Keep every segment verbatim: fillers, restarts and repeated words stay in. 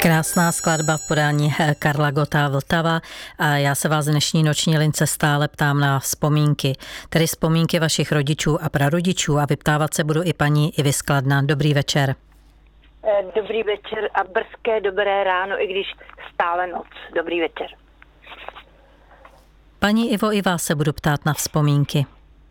Krásná skladba v podání Karla Gotta Vltava a já se vás v dnešní noční lince stále ptám na vzpomínky, tedy vzpomínky vašich rodičů a prarodičů a vyptávat se budu i paní Ivy z Kladna. Dobrý večer. Dobrý večer a brzké dobré ráno, i když stále noc. Dobrý večer. Paní Ivo, i vás se budu ptát na vzpomínky.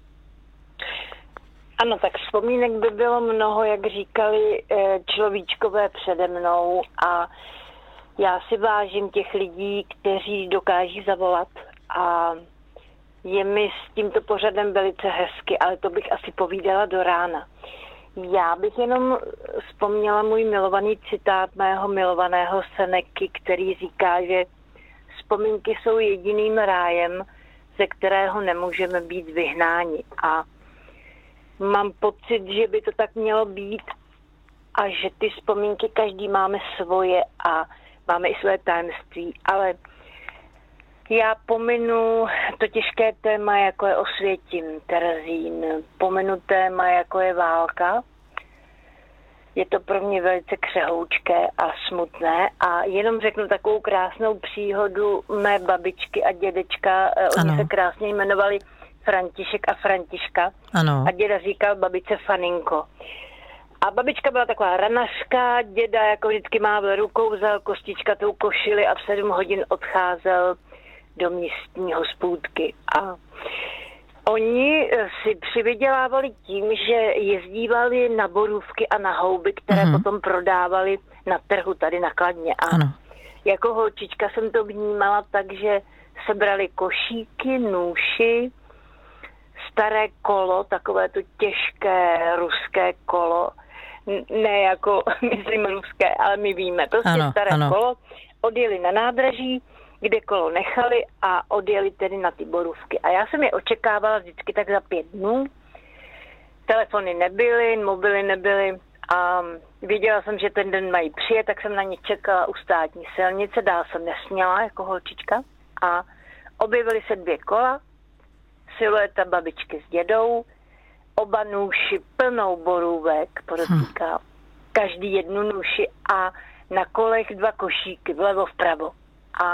Ano, tak vzpomínek by bylo mnoho, jak říkali človíčkové přede mnou, a já si vážím těch lidí, kteří dokáží zavolat, a je mi s tímto pořadem velice hezky, ale to bych asi povídala do rána. Já bych jenom vzpomněla můj milovaný citát mého milovaného Seneky, který říká, že vzpomínky jsou jediným rájem, ze kterého nemůžeme být vyhnáni. A mám pocit, že by to tak mělo být a že ty vzpomínky každý máme svoje a máme i své tajemství, ale já pominu to těžké téma, jako je Osvětim, Terezín, pominu téma, jako je válka. Je to pro mě velice křehoučké a smutné a jenom řeknu takovou krásnou příhodu mé babičky a dědečka, oni ano. se krásně jmenovali František a Františka. Ano. A děda říkal babičce Faninko. A babička byla taková ranařka, děda jako vždycky mával rukou, vzal kostička tou košili a v sedm hodin odcházel do místní hospůdky. A oni si přivydělávali tím, že jezdívali na borůvky a na houby, které mm-hmm. potom prodávali na trhu tady na Kladně. A ano. jako holčička jsem to vnímala tak, že sebrali košíky, nůši, staré kolo, takové to těžké ruské kolo, ne jako, myslím ruské, ale my víme, prostě ano, staré ano. kolo, odjeli na nádraží, kde kolo nechali a odjeli tedy na ty borůvky. A já jsem je očekávala vždycky tak za pět dnů, telefony nebyly, mobily nebyly a věděla jsem, že ten den mají přijet, tak jsem na ně čekala u státní silnice, dál jsem nesměla jako holčička a objevily se dvě kola, silueta babičky s dědou, oba nůši plnou borůvek, podotýká, hmm. každý jednu nůši a na kolech dva košíky, vlevo vpravo. A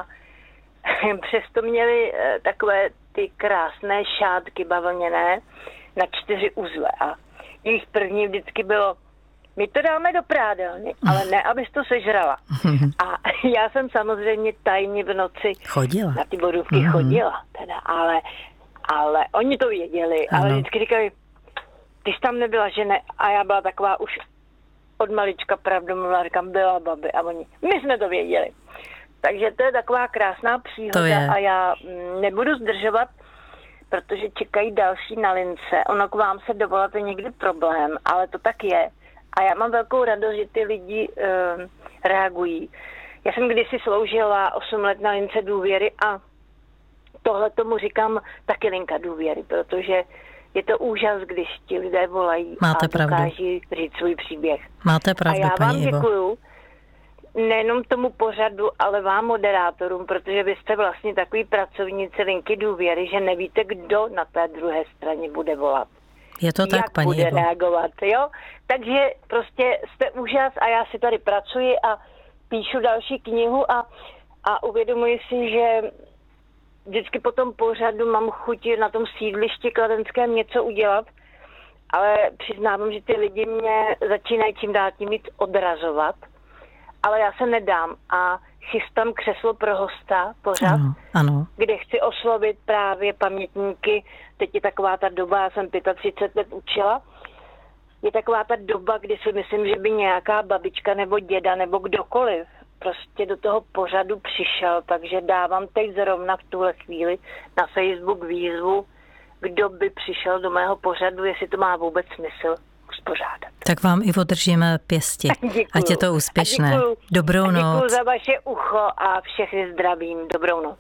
přesto měli takové ty krásné šátky bavlněné na čtyři uzle a jejich první vždycky bylo, my to dáme do prádelny, ale ne, abys to sežrala. A já jsem samozřejmě tajně v noci chodila. Na ty borůvky mm-hmm. chodila, teda, ale Ale oni to věděli, ano. Ale vždycky říkali, ty jsi tam nebyla, že ne? A já byla taková už od malička pravdu mluvila, říkám, byla babi. A oni, my jsme to věděli. Takže to je taková krásná příhoda a já nebudu zdržovat, protože čekají další na lince. Ono k vám se dovolat je někdy problém, ale to tak je. A já mám velkou radost, že ty lidi uh, reagují. Já jsem kdysi sloužila osm let na lince důvěry a tohle tomu říkám taky linka důvěry, protože je to úžas, když ti lidé volají Máte a pravdu. dokáží říct svůj příběh. Máte pravdu, a já paní vám Ivo. děkuju, nejenom tomu pořadu, ale vám moderátorům, protože vy jste vlastně takový pracovníci linky důvěry, že nevíte, kdo na té druhé straně bude volat. Je to tak, jak paní bude Ivo. reagovat, jo? Takže prostě jste úžas a já si tady pracuji a píšu další knihu a, a uvědomuji si, že vždycky po tom pořadu mám chuť na tom sídlišti kladenském něco udělat, ale přiznávám, že ty lidi mě začínají čím dál tím víc odrazovat, ale já se nedám a chystám křeslo pro hosta pořad, ano, ano. kde chci oslovit právě pamětníky. Teď je taková ta doba, já jsem třicet pět let učila, je taková ta doba, kdy si myslím, že by nějaká babička nebo děda nebo kdokoliv prostě do toho pořadu přišel, takže dávám teď zrovna v tuhle chvíli na Facebook výzvu, kdo by přišel do mého pořadu, jestli to má vůbec smysl uspořádat. Tak vám, Ivo, držíme pěsti. Děkuju. Ať je to úspěšné. Děkuju. Dobrou a děkuju noc. za vaše ucho a všechny zdravím. Dobrou noc.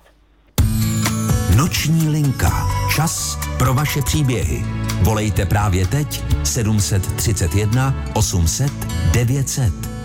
Noční linka. Čas pro vaše příběhy. Volejte právě teď sedm tři jedna osm set devět set.